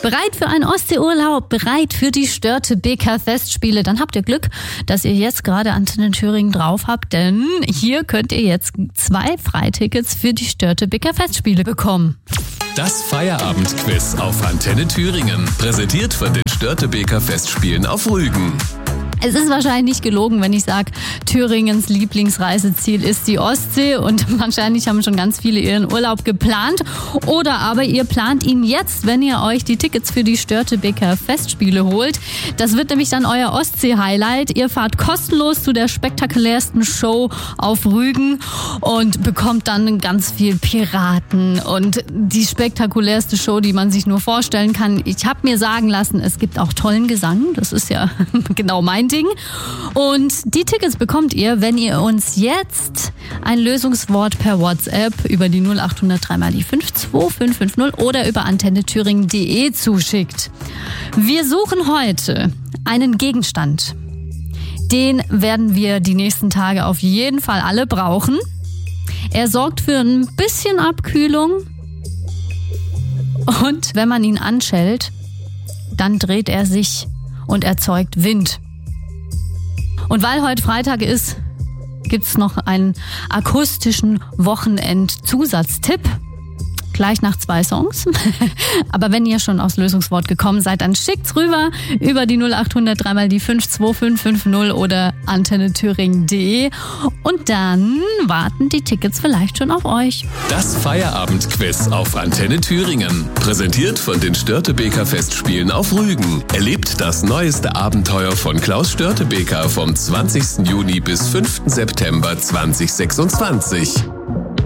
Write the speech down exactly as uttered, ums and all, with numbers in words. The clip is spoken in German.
Bereit für einen Ostseeurlaub? Bereit für die Störtebeker-Festspiele? Dann habt ihr Glück, dass ihr jetzt gerade Antenne Thüringen drauf habt, denn hier könnt ihr jetzt zwei Freitickets für die Störtebeker-Festspiele bekommen. Das Feierabendquiz auf Antenne Thüringen, präsentiert von den Störtebeker-Festspielen auf Rügen. Es ist wahrscheinlich nicht gelogen, wenn ich sage, Thüringens Lieblingsreiseziel ist die Ostsee und wahrscheinlich haben schon ganz viele ihren Urlaub geplant. Oder aber ihr plant ihn jetzt, wenn ihr euch die Tickets für die Störtebeker Festspiele holt. Das wird nämlich dann euer Ostsee-Highlight. Ihr fahrt kostenlos zu der spektakulärsten Show auf Rügen und bekommt dann ganz viel Piraten und die spektakulärste Show, die man sich nur vorstellen kann. Ich habe mir sagen lassen, es gibt auch tollen Gesang. Das ist ja genau mein Ding. Und die Tickets bekommt ihr, wenn ihr uns jetzt ein Lösungswort per WhatsApp über die null acht null null drei mal die fünf zwei fünf fünf null oder über antenne thüringen punkt de zuschickt. Wir suchen heute einen Gegenstand. Den werden wir die nächsten Tage auf jeden Fall alle brauchen. Er sorgt für ein bisschen Abkühlung. Und wenn man ihn anschellt, dann dreht er sich und erzeugt Wind. Und weil heute Freitag ist, gibt's noch einen akustischen Wochenend-Zusatztipp. Gleich nach zwei Songs. Aber wenn ihr schon aufs Lösungswort gekommen seid, dann schickt's rüber über die null acht null null drei mal die fünf zwei fünf fünf null oder antenne thüringen punkt de und dann warten die Tickets vielleicht schon auf euch. Das Feierabendquiz auf Antenne Thüringen, präsentiert von den Störtebeker Festspielen auf Rügen. Erlebt das neueste Abenteuer von Klaus Störtebeker vom zwanzigsten Juni bis fünften September zweitausendsechsundzwanzig.